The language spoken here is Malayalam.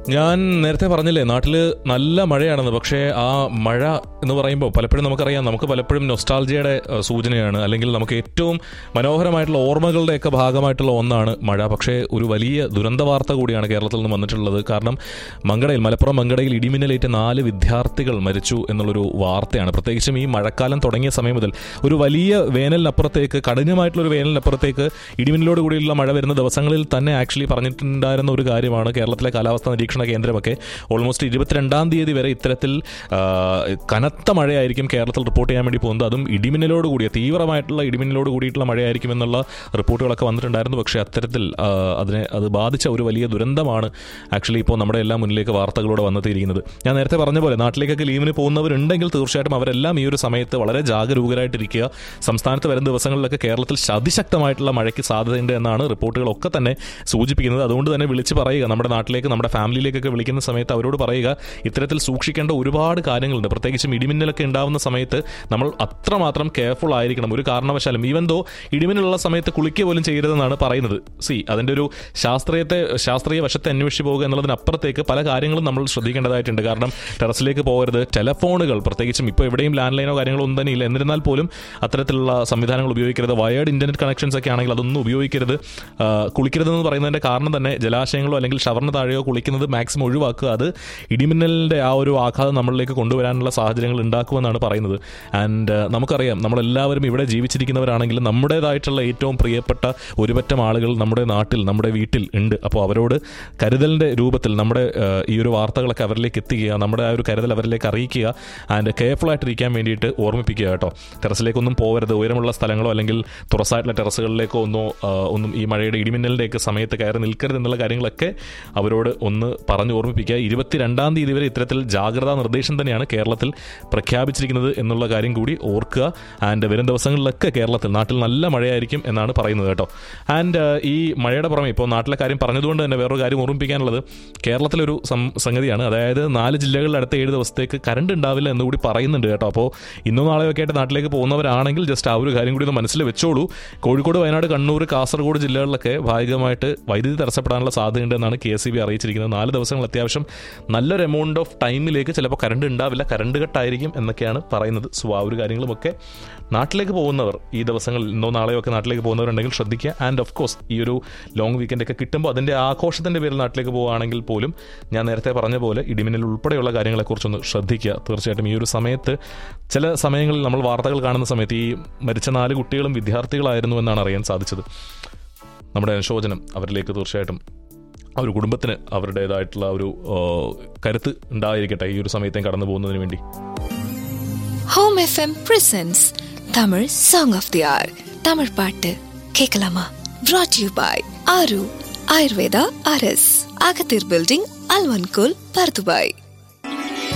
ഞാൻ നേരത്തെ പറഞ്ഞില്ലേ നാട്ടിൽ നല്ല മഴയാണെന്ന്. പക്ഷേ ആ മഴ എന്ന് പറയുമ്പോൾ പലപ്പോഴും നമുക്കറിയാം, നമുക്ക് പലപ്പോഴും നൊസ്റ്റാൾജിയയുടെ സൂചനയാണ്, അല്ലെങ്കിൽ നമുക്ക് ഏറ്റവും മനോഹരമായിട്ടുള്ള ഓർമ്മകളുടെയൊക്കെ ഭാഗമായിട്ടുള്ള ഒന്നാണ് മഴ. പക്ഷേ ഒരു വലിയ ദുരന്ത വാർത്ത കൂടിയാണ് കേരളത്തിൽ നിന്ന് വന്നിട്ടുള്ളത്. കാരണം മലപ്പുറം മങ്കടയിൽ ഇടിമിന്നലേറ്റ് 4 വിദ്യാർത്ഥികൾ മരിച്ചു എന്നുള്ളൊരു വാർത്തയാണ്. പ്രത്യേകിച്ചും ഈ മഴക്കാലം തുടങ്ങിയ സമയം മുതൽ ഒരു വലിയ വേനലിനപ്പുറത്തേക്ക്, കഠിനമായിട്ടുള്ളൊരു വേനലിനപ്പുറത്തേക്ക് ഇടിമിന്നലോട് കൂടിയുള്ള മഴ വരുന്ന ദിവസങ്ങളിൽ തന്നെ ആക്ച്വലി പറഞ്ഞിട്ടുണ്ടായിരുന്ന ഒരു കാര്യമാണ്. കേരളത്തിലെ കാലാവസ്ഥാ നിരീക്ഷണ കേന്ദ്രമൊക്കെ ഓൾമോസ്റ്റ് 22-ാം തീയതി വരെ ഇത്തരത്തിൽ കനത്ത മഴയായിരിക്കും കേരളത്തിൽ റിപ്പോർട്ട് ചെയ്യാൻ വേണ്ടി പോകുന്നത്. അതും ഇടിമിന്നലോട് കൂടിയ, തീവ്രമായിട്ടുള്ള ഇടിമിന്നലോട് കൂടിയിട്ടുള്ള മഴയായിരിക്കും എന്നുള്ള റിപ്പോർട്ടുകളൊക്കെ വന്നിട്ടുണ്ടായിരുന്നു. പക്ഷേ അത്തരത്തിൽ അത് ബാധിച്ച ഒരു വലിയ ദുരന്തമാണ് ആക്ച്വലി ഇപ്പോൾ നമ്മുടെ എല്ലാം മുന്നിലേക്ക് വാർത്തകളോടെ വന്നെത്തിയിരിക്കുന്നത്. ഞാൻ നേരത്തെ പറഞ്ഞ പോലെ നാട്ടിലേക്കൊക്കെ ലീവിന് പോകുന്നവരുണ്ടെങ്കിൽ തീർച്ചയായിട്ടും അവരെല്ലാം ഈ ഒരു സമയത്ത് വളരെ ജാഗരൂകരായിട്ടിരിക്കുക. സംസ്ഥാനത്ത് വരുന്ന ദിവസങ്ങളിലൊക്കെ കേരളത്തിൽ അതിശക്തമായിട്ടുള്ള മഴയ്ക്ക് സാധ്യതയുണ്ട് എന്നാണ് റിപ്പോർട്ടുകളൊക്കെ തന്നെ സൂചിപ്പിക്കുന്നത്. അതുകൊണ്ട് തന്നെ വിളിച്ച് പറയുക, നമ്മുടെ നാട്ടിലേക്ക്, നമ്മുടെ ഫാമിലിയിലേക്കൊക്കെ വിളിക്കുന്ന സമയത്ത് അവരോട് പറയുക, ഇത്തരത്തിൽ സൂക്ഷിക്കേണ്ട ഒരുപാട് കാര്യങ്ങളുണ്ട്. പ്രത്യേകിച്ചും ഇടിമിന്നലൊക്കെ ഉണ്ടാവുന്ന സമയത്ത് നമ്മൾ അത്രമാത്രം കെയർഫുൾ ആയിരിക്കണം. ഒരു കാരണവശാലും ഈവൻ ദോ ഇടിമിന്നലുള്ള സമയത്ത് കുളിക്കുക പോലും ചെയ്യരുതെന്നാണ് പറയുന്നത്. അതിൻ്റെ ഒരു ശാസ്ത്രീയ വശത്തെ അന്വേഷിച്ച് പോകുക എന്നുള്ളതിനപ്പുറത്തേക്ക് പല കാര്യങ്ങളും നമ്മൾ ശ്രദ്ധിക്കേണ്ടതായിട്ടുണ്ട്. കാരണം ടെറസിലേക്ക് പോകരുത്, ടെലഫോണുകൾ, പ്രത്യേകിച്ചും ഇപ്പോൾ എവിടെയും ലാൻഡ് ലൈനോ കാര്യങ്ങളോ ഒന്നും തന്നെ ഇല്ല, എന്നിരുന്നാൽ പോലും അത്തരത്തിലുള്ള സംവിധാനങ്ങൾ ഉപയോഗിക്കരുത്. വയേർഡ് ഇന്റർനെറ്റ് കണക്ഷൻസ് ഒക്കെ ആണെങ്കിൽ അതൊന്നും ഉപയോഗിക്കരുത്. കുളിക്കരുതെന്ന് പറയുന്നതിൻ്റെ കാരണം തന്നെ ജലാശയങ്ങളോ അല്ലെങ്കിൽ ഷവറിന് താഴെയോ കുളിക്കുന്നത് മാക്സിമം ഒഴിവാക്കുക. അത് ഇടിമിന്നലിൻ്റെ ആ ഒരു ആഘാതം നമ്മളിലേക്ക് കൊണ്ടുവരാനുള്ള സാഹചര്യങ്ങൾ ഉണ്ടാക്കുമെന്നാണ് പറയുന്നത്. ആൻഡ് നമുക്കറിയാം, നമ്മളെല്ലാവരും ഇവിടെ ജീവിച്ചിരിക്കുന്നവരാണെങ്കിൽ നമ്മുടേതായിട്ടുള്ള ഏറ്റവും പ്രിയപ്പെട്ട ഒരുപറ്റം ആളുകൾ നമ്മുടെ നാട്ടിൽ, നമ്മുടെ വീട്ടിൽ ഉണ്ട്. അപ്പോൾ അവരോട് കരുതലിൻ്റെ രൂപത്തിൽ നമ്മുടെ ഈ ഒരു വാർത്തകളൊക്കെ അവരിലേക്ക് എത്തിക്കുക, നമ്മുടെ ആ ഒരു കരുതൽ അവരിലേക്ക് അറിയിക്കുക. ആൻഡ് കെയർഫുൾ ആയിട്ടിരിക്കാൻ വേണ്ടിയിട്ട് ഓർമ്മിപ്പിക്കുക കേട്ടോ. ടെറസിലേക്കൊന്നും പോകരുത്, ഉയരമുള്ള സ്ഥലങ്ങളോ അല്ലെങ്കിൽ തുറസായിട്ടുള്ള ടെറസുകളിലേക്കോ ഒന്നും ഈ മഴയുടെ ഇടിമിന്നലിൻ്റെയൊക്കെ സമയത്ത് കയറി നിൽക്കരുത് എന്നുള്ള കാര്യങ്ങളൊക്കെ അവരോട് ഒന്ന് പറഞ്ഞു ഓർമ്മിപ്പിക്കുക. 22-ാം തീയതി വരെ ഇത്തരത്തിൽ ജാഗ്രതാ നിർദ്ദേശം തന്നെയാണ് കേരളത്തിൽ പ്രഖ്യാപിച്ചിരിക്കുന്നത് എന്നുള്ള കാര്യം കൂടി ഓർക്കുക. ആൻഡ് വരും ദിവസങ്ങളിലൊക്കെ നാട്ടിൽ നല്ല മഴയായിരിക്കും എന്നാണ് പറയുന്നത് കേട്ടോ. ആൻഡ് ഈ മഴയുടെ പുറമെ ഇപ്പോൾ നാട്ടിലെ കാര്യം പറഞ്ഞതുകൊണ്ട് തന്നെ വേറൊരു കാര്യം ഓർമ്മിപ്പിക്കാനുള്ളത്, കേരളത്തിലൊരു സംഗതിയാണ്. അതായത് 4 ജില്ലകളിൽ അടുത്ത 7 ദിവസത്തേക്ക് കറണ്ട് ഉണ്ടാവില്ല എന്നുകൂടി പറയുന്നുണ്ട് കേട്ടോ. അപ്പോൾ ഇന്നോ നാളെയൊക്കെ ആയിട്ട് നാട്ടിലേക്ക് പോകുന്നവരാണെങ്കിൽ ജസ്റ്റ് ആ ഒരു കാര്യം കൂടി ഒന്ന് മനസ്സിൽ വെച്ചോളൂ. കോഴിക്കോട്, വയനാട്, കണ്ണൂർ, കാസർഗോഡ് ജില്ലകളിലൊക്കെ ഭാഗികമായിട്ട് വൈദ്യുതി തടസ്സപ്പെടാനുള്ള സാധ്യതയുണ്ടെന്നാണ് KSEB അറിയിച്ചിരിക്കുന്നത്. 4 ദിവസങ്ങൾ അത്യാവശ്യം നല്ലൊരു എമൗണ്ട് ഓഫ് ടൈമിലേക്ക് ചിലപ്പോൾ കറണ്ട് ഉണ്ടാവില്ല, കറണ്ട് കട്ടായിരിക്കും എന്നൊക്കെയാണ് പറയുന്നത്. സോ ആ ഒരു കാര്യങ്ങളുമൊക്കെ നാട്ടിലേക്ക് പോകുന്നവർ, ഈ ദിവസങ്ങളിൽ ഇന്നോ നാളെയോ ഒക്കെ നാട്ടിലേക്ക് പോകുന്നവരുണ്ടെങ്കിൽ ശ്രദ്ധിക്കുക. ആൻഡ് ഓഫ് കോഴ്സ് ഈ ഒരു ലോങ് വീക്കെൻഡൊക്കെ കിട്ടുമ്പോൾ അതിൻ്റെ ആഘോഷത്തിൻ്റെ പേരിൽ നാട്ടിലേക്ക് പോകുകയാണെങ്കിൽ പോലും ഞാൻ നേരത്തെ പറഞ്ഞ പോലെ ഇടിമിന്നൽ ഉൾപ്പെടെയുള്ള കാര്യങ്ങളെക്കുറിച്ചൊന്ന് ശ്രദ്ധിക്കുക. തീർച്ചയായിട്ടും ഈ ഒരു സമയത്ത്, ചില സമയങ്ങളിൽ നമ്മൾ വാർത്തകൾ കാണുന്ന സമയത്ത് ഈ മരിച്ച 4 കുട്ടികളും വിദ്യാർത്ഥികളായിരുന്നു എന്നാണ് അറിയാൻ സാധിച്ചത്. നമ്മുടെ അനുശോചനം അവരിലേക്ക് തീർച്ചയായിട്ടും ആ ഒരു കുടുംബത്തിന് അവരുടേതായിട്ടുള്ള ഒരു കരുത്ത് ഉണ്ടായിരിക്കട്ടെ ഈ ഒരു സമയത്തേക്ക് കടന്നു പോകുന്നതിന് വേണ്ടി. Home FM presents Tamil song of they are. Tamil பாட்டு கேட்கலாமா? brought you by ஆரு ஆயுர்வேதா RS, அகத்தீர் பில்டிங், அல்வன்கோல், பர்துபாய்.